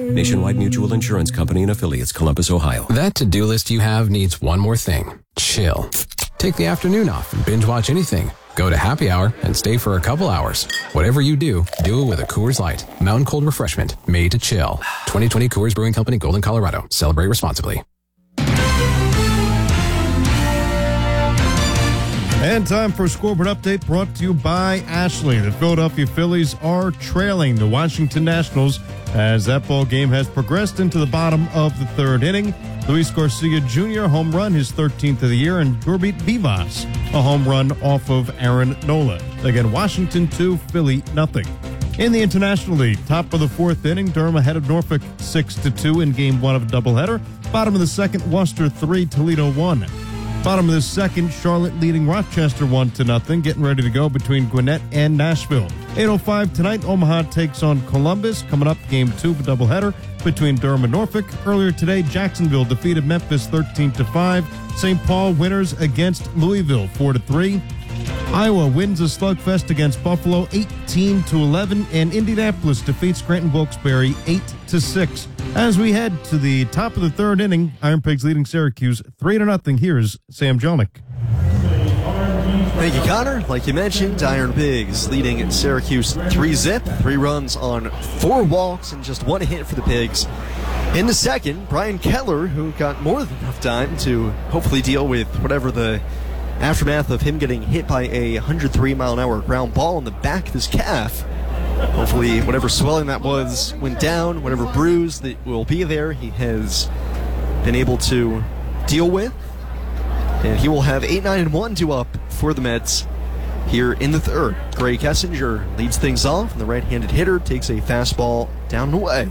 Nationwide Mutual Insurance Company and Affiliates, Columbus, Ohio. That to-do list you have needs one more thing. Chill. Take the afternoon off and binge watch anything. Go to happy hour and stay for a couple hours. Whatever you do it with a Coors Light. Mountain cold refreshment made to chill. 2020 Coors Brewing Company, Golden, Colorado. Celebrate responsibly. And time for a scoreboard update brought to you by Ashley. The Philadelphia Phillies are trailing the Washington Nationals as that ball game has progressed into the bottom of the third inning. Luis Garcia Jr. home run, his 13th of the year, and Gurbeet Vivas a home run off of Aaron Nola. Again, Washington 2, Philly nothing. In the International League, top of the fourth inning, Durham ahead of Norfolk 6-2 in game one of a doubleheader. Bottom of the second, Worcester 3, Toledo 1. Bottom of the second, Charlotte leading Rochester 1-0, getting ready to go between Gwinnett and Nashville. 8:05 tonight, Omaha takes on Columbus. Coming up, game two of a doubleheader between Durham and Norfolk. Earlier today, Jacksonville defeated Memphis 13-5. St. Paul winners against Louisville 4-3. Iowa wins a slugfest against Buffalo 18-11, and Indianapolis defeats Scranton Wilkes-Barre 8-6. As we head to the top of the third inning, Iron Pigs leading Syracuse 3-0. Here's Sam Jelnick. Thank you, Connor. Like you mentioned, Iron Pigs leading Syracuse 3-zip, 3 runs on 4 walks and just 1 hit for the Pigs. In the second, Brian Kettler, who got more than enough time to hopefully deal with whatever the aftermath of him getting hit by a 103-mile-an-hour ground ball in the back of his calf. Hopefully, whatever swelling that was went down, whatever bruise that will be there, he has been able to deal with. And he will have 8-9-1 due up for the Mets here in the third. Gray Kessinger leads things off, and the right-handed hitter takes a fastball down and away.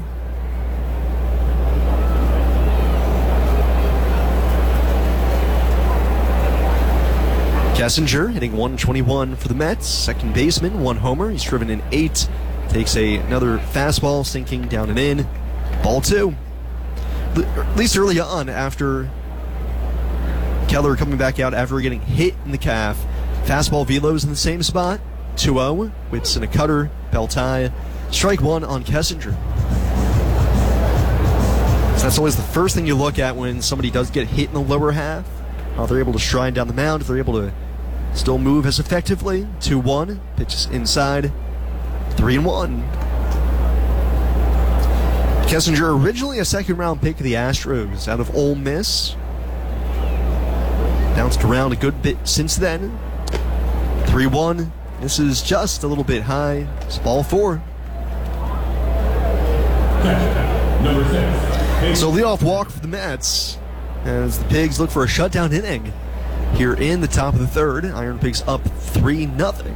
Kessinger hitting 121 for the Mets. Second baseman, 1 homer. He's driven in 8. Takes another fastball, sinking down and in. Ball 2. At least early on, after Keller coming back out after getting hit in the calf. Fastball velos in the same spot. 2-0. Whitson a cutter. Bell tie. Strike 1 on Kessinger. So that's always the first thing you look at when somebody does get hit in the lower half. How they're able to stride down the mound. If they're able to still move as effectively. 2-1. Pitches inside. 3-1. Kessinger, originally a second-round pick of the Astros out of Ole Miss. Bounced around a good bit since then. 3-1. This is just a little bit high. It's ball 4. So leadoff walk for the Mets as the Pigs look for a shutdown inning here in the top of the third. Iron Pigs up 3-0.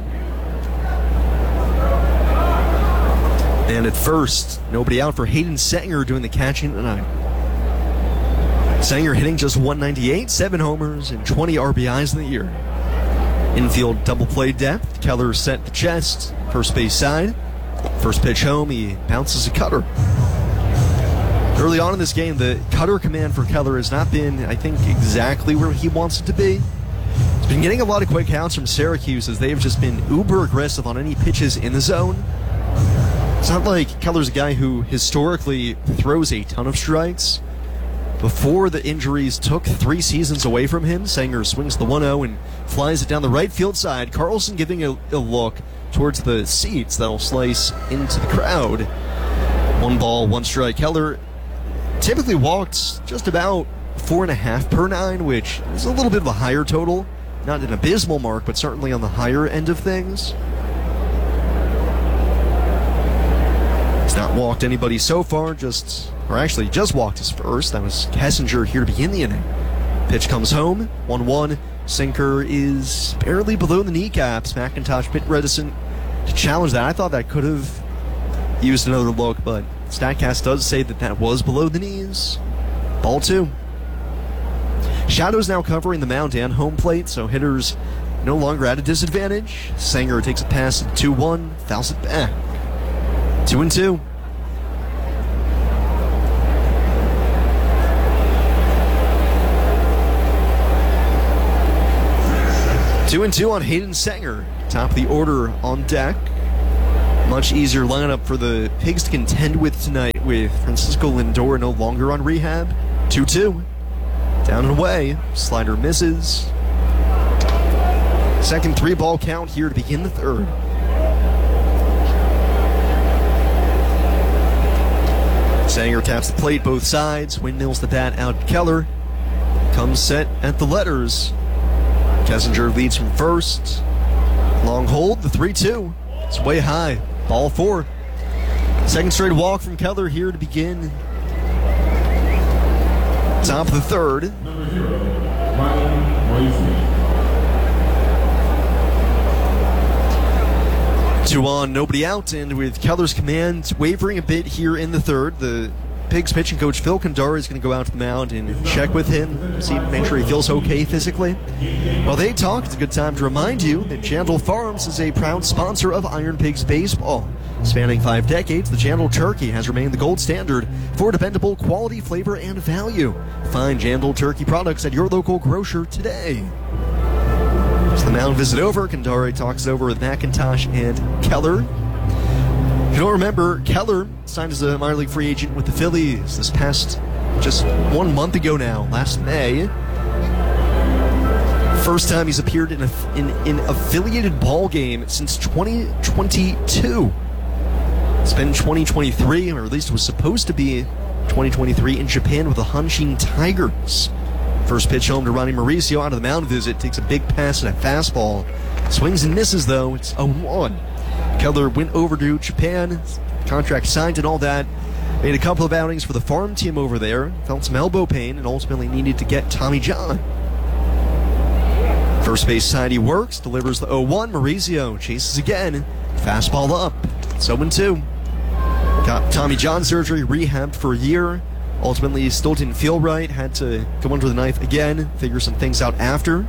And at first, nobody out for Hayden Sanger doing the catching tonight. Sanger hitting just 198, 7 homers, and 20 RBIs in the year. Infield double play depth. Keller set the chest, first base side. First pitch home, he bounces a cutter. Early on in this game, the cutter command for Keller has not been, I think, exactly where he wants it to be. He's been getting a lot of quick counts from Syracuse as they've just been uber aggressive on any pitches in the zone. It's not like Keller's a guy who historically throws a ton of strikes. Before the injuries took 3 seasons away from him, Sanger swings the 1-0 and flies it down the right field side. Carlson giving a look towards the seats that'll slice into the crowd. 1 ball, 1 strike. Keller typically walked just about 4.5 per 9, which is a little bit of a higher total. Not an abysmal mark, but certainly on the higher end of things. He's not walked anybody so far, just walked his first. That was Kessinger here to begin the inning. Pitch comes home, 1-1. Sinker is barely below the kneecaps. McIntosh a bit reticent to challenge that. I thought that could have used another look, but StatCast does say that was below the knees. Ball 2. Shadows now covering the mound and home plate, so hitters no longer at a disadvantage. Sanger takes a pass at 2-1, fouls it back. 2-2. 2-2 on Hayden Sanger. Top of the order on deck. Much easier lineup for the Pigs to contend with tonight, with Francisco Lindor no longer on rehab. 2-2. Down and away. Slider misses. Second 3-ball count here to begin the third. Sanger taps the plate both sides. Windmills the bat out to Keller. Comes set at the letters. Kessinger leads from first. Long hold, the 3-2. It's way high. Ball 4. Second straight walk from Keller here to begin. Top of the third. Number 0, Ryan Royce. 2 on, nobody out, and with Keller's command wavering a bit here in the third, the Pigs pitching coach Phil Condara is going to go out to the mound and check with him, make sure he feels okay physically. While they talk, it's a good time to remind you that Jandal Farms is a proud sponsor of Iron Pigs baseball. Spanning 5 decades, the Jandal Turkey has remained the gold standard for dependable quality, flavor, and value. Find Jandal Turkey products at your local grocer today. As the mound visit over, Condare talks over with McIntosh and Keller. If you don't remember, Keller signed as a minor league free agent with the Phillies this past just 1 month ago now, last May. First time he's appeared in an affiliated ball game since 2022. It's been 2023, or at least it was supposed to be 2023 in Japan with the Hanshin Tigers. First pitch home to Ronnie Mauricio out of the mound visit. Takes a big pass and a fastball. Swings and misses, though. It's 0-1. Keller went over to Japan. Contract signed and all that. Made a couple of outings for the farm team over there. Felt some elbow pain and ultimately needed to get Tommy John. First base side he works. Delivers the 0-1. Mauricio chases again. Fastball up. It's 0-2. Got Tommy John surgery. Rehabbed for a year. Ultimately, still didn't feel right, had to go under the knife again, figure some things out after.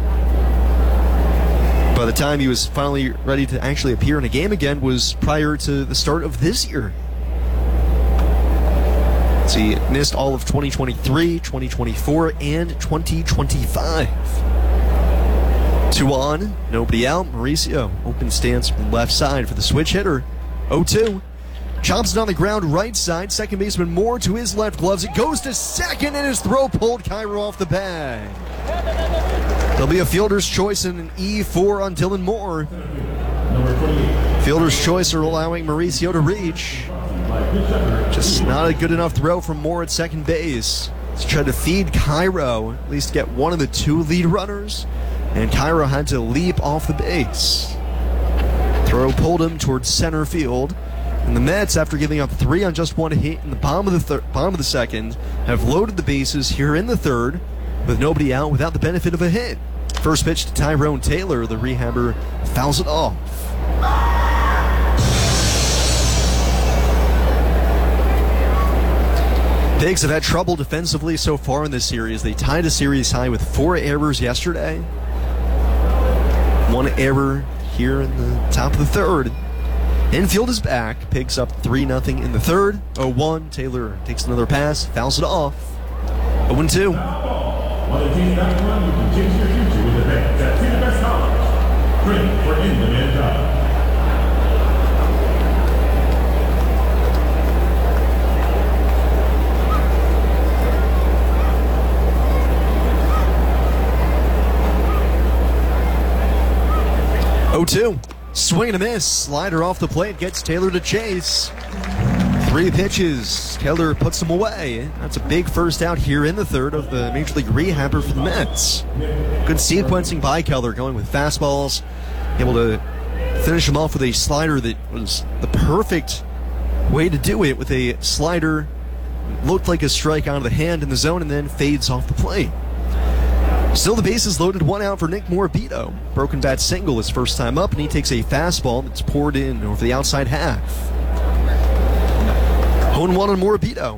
By the time he was finally ready to actually appear in a game again was prior to the start of this year. So he missed all of 2023, 2024, and 2025. 2 on, nobody out. Mauricio, open stance from the left side for the switch hitter. 0-2. Chops it on the ground right side. Second baseman Moore to his left gloves. It goes to second, and his throw pulled Cairo off the bag. There'll be a fielder's choice and an E4 on Dylan Moore. Fielder's choice are allowing Mauricio to reach. Just not a good enough throw from Moore at second base. He's tried to feed Cairo, at least get one of the 2 lead runners, and Cairo had to leap off the base. Throw pulled him towards center field. And the Mets, after giving up 3 on just 1 hit in the bottom of the second, have loaded the bases here in the third with nobody out without the benefit of a hit. First pitch to Tyrone Taylor. The rehabber fouls it off. Pigs have had trouble defensively so far in this series. They tied a series high with 4 errors yesterday. 1 error here in the top of the third. Infield is back. Pigs up 3-0 in the third. 0-1. Taylor takes another pass, fouls it off. 0-2. On the team that one, you can change your future with the bank that see the best knowledge. Great for in-demand jobs. Swing and a miss. Slider off the plate gets Taylor to chase. 3 pitches. Keller puts them away. That's a big first out here in the third of the Major League rehabber for the Mets. Good sequencing by Keller, going with fastballs. Able to finish him off with a slider that was the perfect way to do it, with a slider. Looked like a strike out of the hand in the zone and then fades off the plate. Still the bases loaded, 1 out for Nick Morabito. Broken bat single his first time up, and he takes a fastball that's poured in over the outside half. 0-1 on Morabito.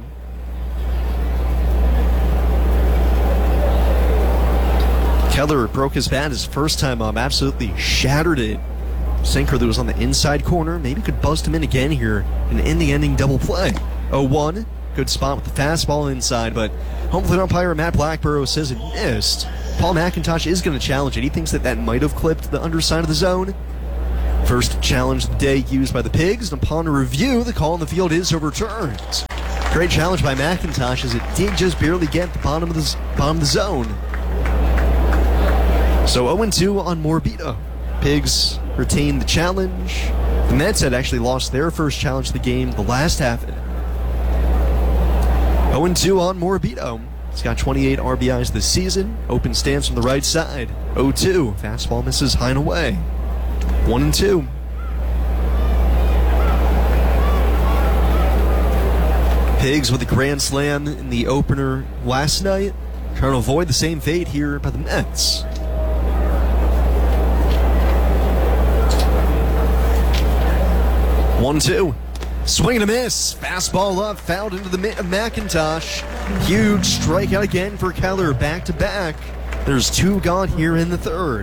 Keller broke his bat his first time up, absolutely shattered it. Sinker that was on the inside corner, maybe could bust him in again here and end the ending double play. 0-1. Good spot with the fastball inside, but home plate umpire Matt Blackborough says it missed. Paul McIntosh is going to challenge it. He thinks that might have clipped the underside of the zone. First challenge of the day used by the Pigs, and upon a review, the call on the field is overturned. Great challenge by McIntosh, as it did just barely get the bottom of the zone. So 0-2 on Morabito. Pigs retained the challenge. The Mets had actually lost their first challenge of the game the last half. 0-2 on Morabito. He's got 28 RBIs this season. Open stance from the right side. 0-2. Fastball misses high and away. 1-2. Pigs with a grand slam in the opener last night, trying to avoid the same fate here by the Mets. One, two. Swing and a miss. Fastball up, fouled into the mitt of McIntosh. Huge strikeout again for Keller, back to back. There's 2 gone here in the third.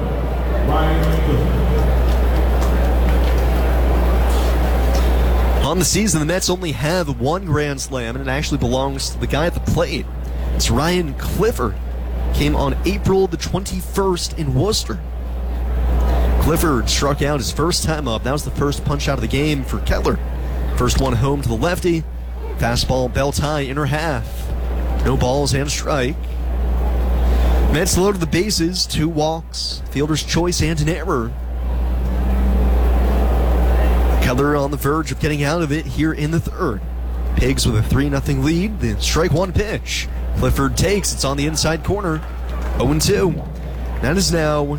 On the season, the Mets only have 1 grand slam, and it actually belongs to the guy at the plate. It's Ryan Clifford. Came on April the 21st in Worcester. Clifford struck out his first time up. That was the first punch out of the game for Kettler. First one home to the lefty. Fastball belt high, inner half. No balls and a strike. Mets loaded the bases, 2 walks, fielder's choice and an error. Kettler on the verge of getting out of it here in the third. Pigs with a 3-0 lead. The strike 1 pitch. Clifford takes. It's on the inside corner. 0-2. That is now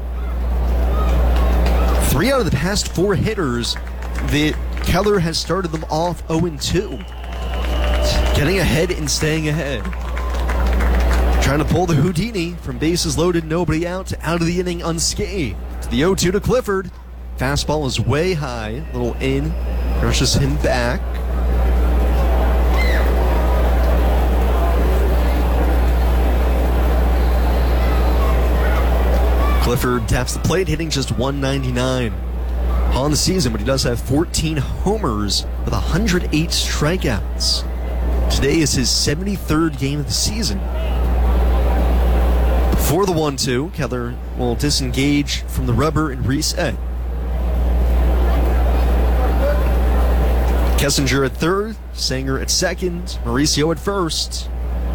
3 out of the past 4 hitters that Keller has started them off 0-2. Getting ahead and staying ahead. Trying to pull the Houdini from bases loaded, nobody out of the inning unscathed. To the 0-2 to Clifford. Fastball is way high, a little in, rushes him back. Clifford taps the plate, hitting just .199 on the season, but he does have 14 homers with 108 strikeouts. Today is his 73rd game of the season. Before the 1-2, Keller will disengage from the rubber and reset. Kessinger at third, Sanger at second, Mauricio at first.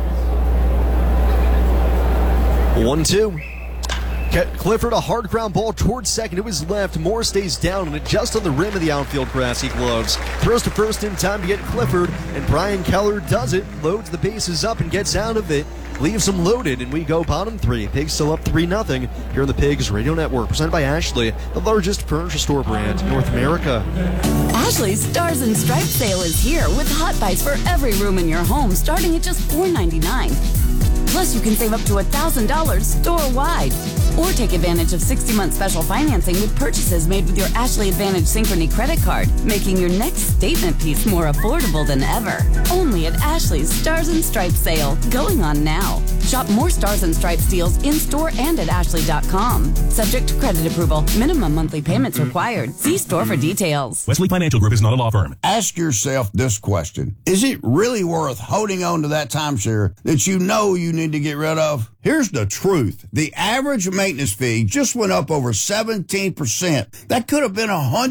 1-2. Clifford, a hard ground ball towards second. It was left. Moore stays down and just on the rim of the outfield grassy gloves. Throws to first in time to get Clifford, and Brian Keller does it. Loads the bases up and gets out of it. Leaves them loaded, and we go bottom 3. Pigs still up 3-0 here on the Pigs Radio Network. Presented by Ashley, the largest furniture store brand in North America. Ashley's Stars and Stripes sale is here with hot buys for every room in your home starting at just $4.99. Plus, you can save up to $1,000 store-wide. Or take advantage of 60-month special financing with purchases made with your Ashley Advantage Synchrony credit card, making your next statement piece more affordable than ever. Only at Ashley's Stars and Stripes sale, going on now. Shop more Stars and Stripes deals in-store and at ashley.com. Subject to credit approval. Minimum monthly payments required. See store for details. Wesley Financial Group is not a law firm. Ask yourself this question. Is it really worth holding on to that timeshare that you know you need to get rid of? Here's the truth. The average maintenance fee just went up over 17%. That could have been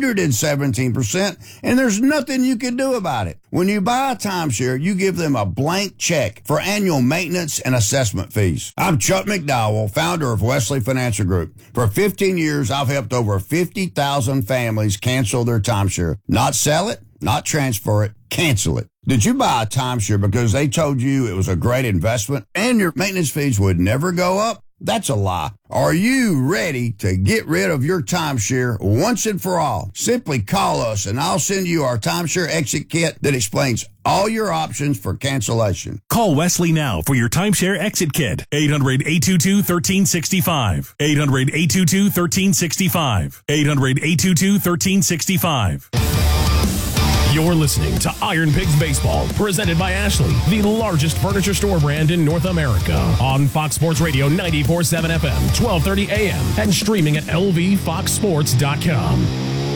117%, and there's nothing you can do about it. When you buy a timeshare, you give them a blank check for annual maintenance and assessment fees. I'm Chuck McDowell, founder of Wesley Financial Group. For 15 years, I've helped over 50,000 families cancel their timeshare. Not sell it, not transfer it, cancel it. Did you buy a timeshare because they told you it was a great investment and your maintenance fees would never go up? That's a lie. Are you ready to get rid of your timeshare once and for all? Simply call us and I'll send you our timeshare exit kit that explains all your options for cancellation. Call Wesley now for your timeshare exit kit. 800-822-1365. 800-822-1365. 800-822-1365. You're listening to Iron Pigs Baseball, presented by Ashley, the largest furniture store brand in North America. On Fox Sports Radio 94.7 FM, 1230 AM, and streaming at lvfoxsports.com.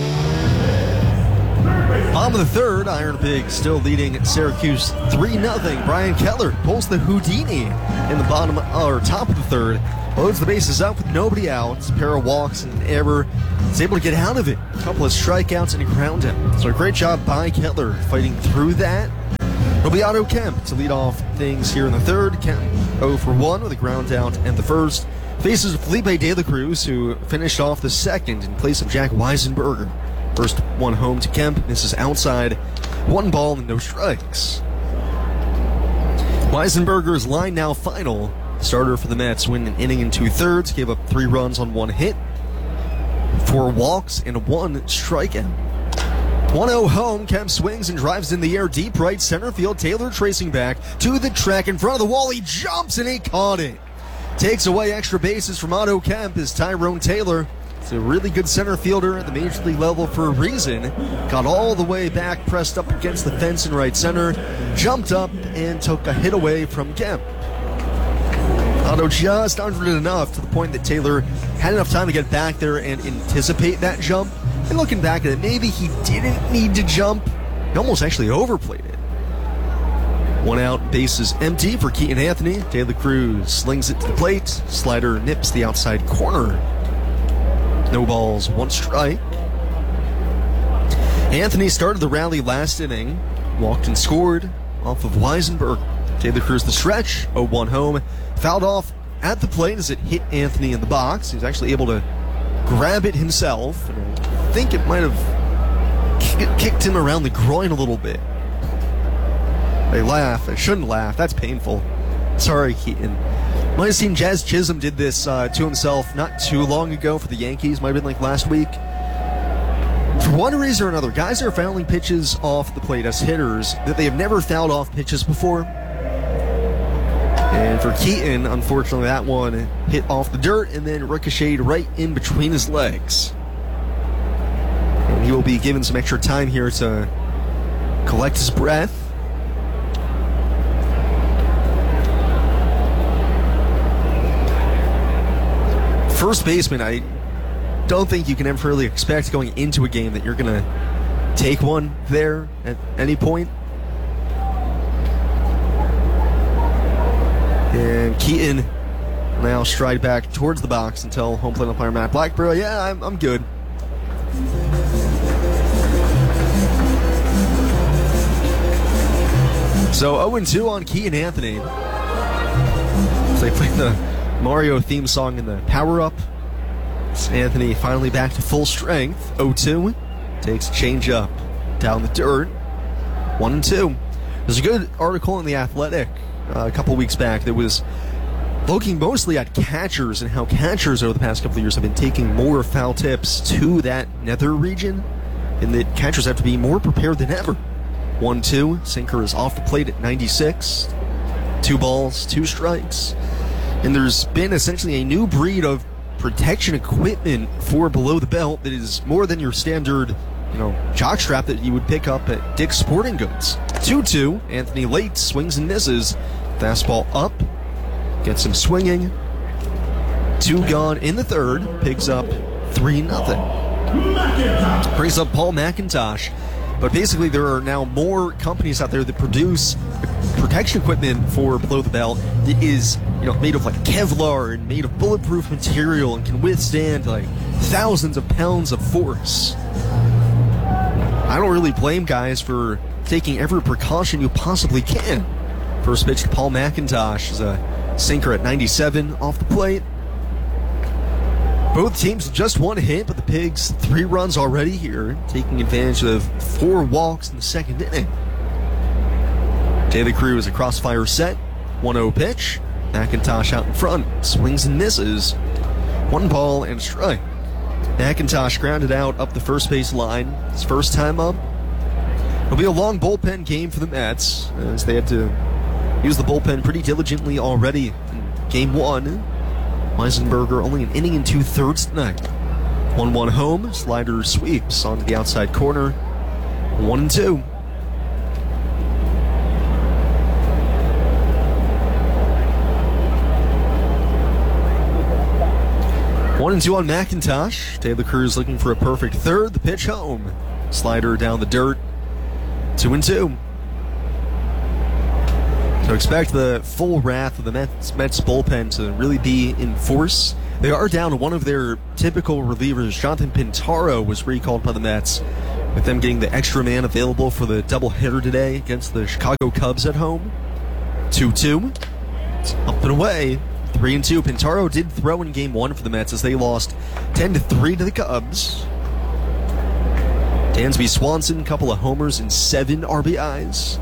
Bottom of the third, Iron Pigs still leading Syracuse 3-0. Brian Keller pulls the Houdini in the top of the third Loads the bases up with nobody out. A pair of walks and an error. He's able to get out of it. A couple of strikeouts and a ground out. So a great job by Kettler fighting through that. It'll be Otto Kemp to lead off things here in the third. Kemp 0 for 1 with a ground out and the first. Faces Felipe De La Cruz, who finished off the second in place of Jack Weisenberger. First one home to Kemp. This is outside. 1 ball and no strikes. Weisenberger's line now final. Starter for the Mets, win an inning and 2/3, gave up 3 runs on 1 hit, 4 walks, and 1 strikeout. 1-0 home, Kemp swings and drives in the air deep right center field. Taylor tracing back to the track in front of the wall. He jumps and he caught it. Takes away extra bases from Otto Kemp as Tyrone Taylor. It's a really good center fielder at the major league level for a reason. Got all the way back, pressed up against the fence in right center, jumped up and took a hit away from Kemp. Otto just under it enough to the point that Taylor had enough time to get back there and anticipate that jump. And looking back at it, maybe he didn't need to jump. He almost actually overplayed it. 1 out, bases empty for Keaton Anthony. De La Cruz slings it to the plate. Slider nips the outside corner. No balls, 1 strike. Anthony started the rally last inning. Walked and scored off of Weisenberg. De La Cruz the stretch, 0-1 home. Fouled off at the plate as it hit Anthony in the box. He was actually able to grab it himself. And I think it might have kicked him around the groin a little bit. I laugh. I shouldn't laugh. That's painful. Sorry, Keaton. Might have seen Jazz Chisholm did this to himself not too long ago for the Yankees. Might have been like last week. For one reason or another, guys are fouling pitches off the plate as hitters that they have never fouled off pitches before. And for Keaton, unfortunately, that one hit off the dirt and then ricocheted right in between his legs. And he will be given some extra time here to collect his breath. First baseman, I don't think you can ever really expect going into a game that you're going to take one there at any point. And Keaton now stride back towards the box until home plate umpire Matt Blackburn. Yeah, I'm good. So 0-2 on Keaton Anthony. So they played the Mario theme song in the power-up. It's Anthony finally back to full strength. 0-2. Takes a change up down the dirt. 1-2. There's a good article in The Athletic a couple weeks back that was looking mostly at catchers and how catchers over the past couple of years have been taking more foul tips to that nether region, and that catchers have to be more prepared than ever. 1-2. Sinker is off the plate at 96. 2 balls, 2 strikes. And there's been essentially a new breed of protection equipment for below the belt that is more than your standard, jockstrap that you would pick up at Dick's Sporting Goods. 2-2. Anthony late, swings and misses. Fastball up. Gets him swinging. 2 gone in the third. Picks up 3-0. Brings up Paul McIntosh. But basically there are now more companies out there that produce protection equipment for below the belt that is, made of like Kevlar and made of bulletproof material and can withstand like thousands of pounds of force. I don't really blame guys for taking every precaution you possibly can. First pitch to Paul McIntosh is a sinker at 97 off the plate. Both teams just 1 hit, but the Pigs 3 runs already here, taking advantage of 4 walks in the second inning. De La Cruz a crossfire set, 1-0 pitch. McIntosh out in front, swings and misses. 1 ball and a strike. McIntosh grounded out up the first base line. His first time up. It'll be a long bullpen game for the Mets, as they had to use the bullpen pretty diligently already in game 1. Weisenberger only an inning and 2/3 tonight. 1-1 home. Slider sweeps onto the outside corner. 1-2. One and 2 on McIntosh. De La Cruz looking for a perfect third. The pitch home. Slider down the dirt. 2-2. So expect the full wrath of the Mets bullpen to really be in force. They are down one of their typical relievers. Jonathan Pintaro was recalled by the Mets, with them getting the extra man available for the doubleheader today against the Chicago Cubs at home. 2-2. It's up and away. 3-2. Pintaro did throw in game 1 for the Mets as they lost 10-3 to the Cubs. Dansby Swanson, couple of homers and 7 RBIs.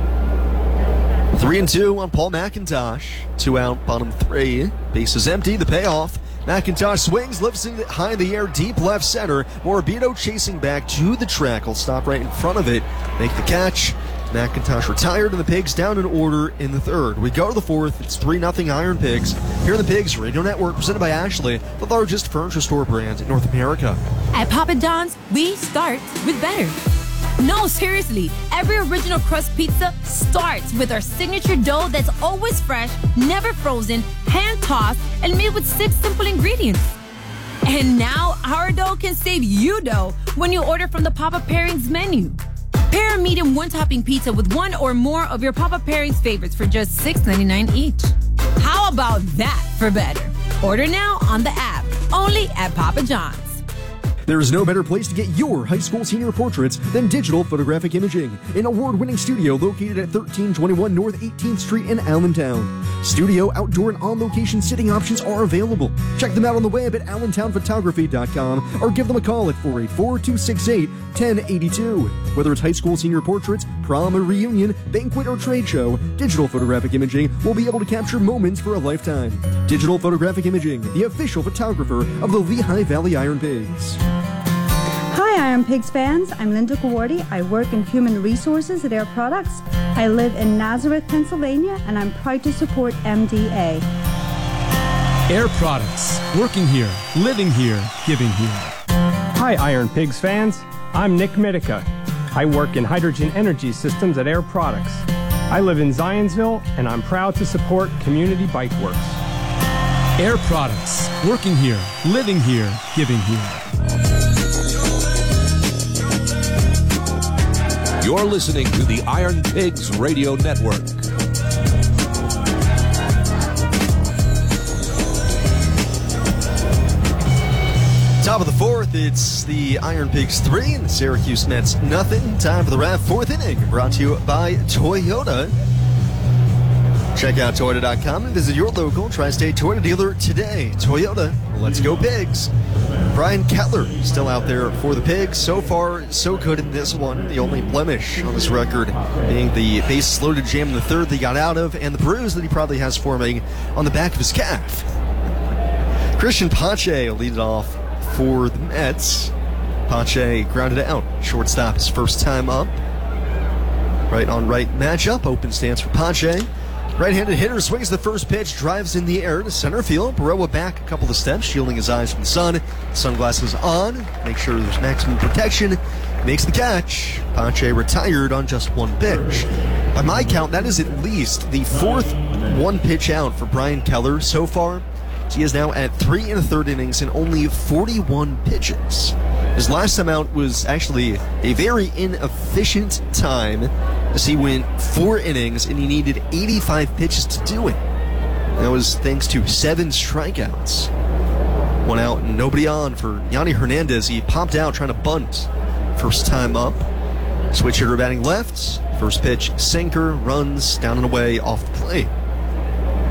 3-2 on Paul McIntosh. 2 out, bottom 3. Bases empty, the payoff. McIntosh swings, lifts it high in the air, deep left center. Morabito chasing back to the track. Will stop right in front of it, make the catch. McIntosh retired, and the Pigs down in order in the 3rd. We go to the 4th. It's 3-0 Iron Pigs. Here are the Pigs Radio Network, presented by Ashley, the largest furniture store brand in North America. At Papa John's, we start with better. No, seriously, every original crust pizza starts with our signature dough that's always fresh, never frozen, hand-tossed, and made with 6 simple ingredients. And now, our dough can save you dough when you order from the Papa Pairings menu. Pair a medium one-topping pizza with 1 or more of your Papa Pairings favorites for just $6.99 each. How about that for better? Order now on the app, only at Papa John's. There is no better place to get your high school senior portraits than Digital Photographic Imaging, an award-winning studio located at 1321 North 18th Street in Allentown. Studio, outdoor, and on-location sitting options are available. Check them out on the web at allentownphotography.com or give them a call at 484-268-1082. Whether it's high school senior portraits, prom or reunion, banquet or trade show, Digital Photographic Imaging will be able to capture moments for a lifetime. Digital Photographic Imaging, the official photographer of the Lehigh Valley Iron Pigs. Hi, Iron Pigs fans. I'm Linda Kawardi. I work in human resources at Air Products. I live in Nazareth, Pennsylvania, and I'm proud to support MDA. Air Products. Working here, living here, giving here. Hi, Iron Pigs fans. I'm Nick Mitica. I work in hydrogen energy systems at Air Products. I live in Zionsville, and I'm proud to support Community Bike Works. Air Products. Working here, living here, giving here. You're listening to the Iron Pigs Radio Network. Top of the 4th, it's the Iron Pigs 3 and the Syracuse Mets nothing. Time for the RAV 4th inning, brought to you by Toyota. Check out Toyota.com and visit your local Tri-State Toyota dealer today. Toyota, let's go Pigs. Brian Kettler still out there for the Pigs. So far, so good in this one. The only blemish on this record being the bases loaded jam in the 3rd that he got out of, and the bruise that he probably has forming on the back of his calf. Christian Pache will lead it off for the Mets. Pache grounded out. Shortstop his first time up. Right on right matchup. Open stance for Pache. Right-handed hitter swings the first pitch, drives in the air to center field. Baroa back a couple of steps, shielding his eyes from the sun. Sunglasses on, make sure there's maximum protection. Makes the catch. Pache retired on just 1 pitch. By my count, that is at least the 4th 1-pitch out for Brian Kettler so far. He is now at 3 1/3 innings and only 41 pitches. His last time out was actually a very inefficient time, as he went 4 innings and he needed 85 pitches to do it. That was thanks to 7 strikeouts. 1 out and nobody on for Yanni Hernandez. He popped out trying to bunt. First time up. Switch hitter batting left. First pitch sinker, runs down and away off the plate.